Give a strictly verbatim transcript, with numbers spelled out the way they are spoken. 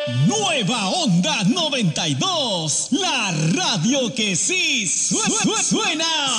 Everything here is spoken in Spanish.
Nueva Onda noventa y dos, la radio que sí su- su- suena.